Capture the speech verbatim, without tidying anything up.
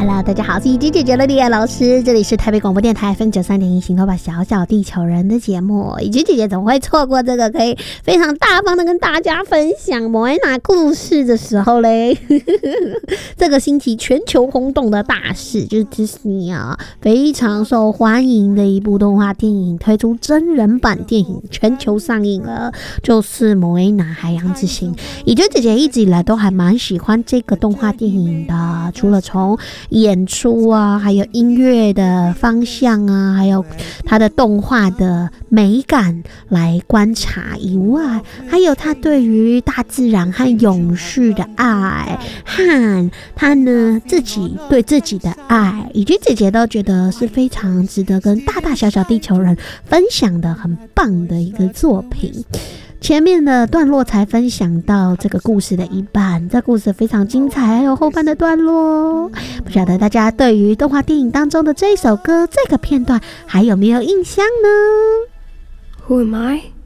Hello， 大家好，我是怡君姐姐乐莉亚老师，这里是台北广播电台 F M 九三点一行头把小小地球人的节目。怡君姐姐怎么会错过这个可以非常大方的跟大家分享莫艾娜故事的时候嘞？这个星期全球轰动的大事就是迪士尼啊，非常受欢迎的一部动画电影推出真人版电影，全球上映了，就是莫艾娜海洋之心。怡君姐姐一直以来都还蛮喜欢这个动画电影的，除了从演出啊，还有音乐的方向啊，还有它的动画的美感来观察以外，还有它对于大自然和永续的爱，和它呢自己对自己的爱，以及姐姐都觉得是非常值得跟大大小小地球人分享的很棒的一个作品。前面的段落才分享到这个故事的一半，这故事非常精彩，还有后半的段落，不晓得大家对于动画电影当中的这一首歌这个片段还有没有印象呢？ Who am I?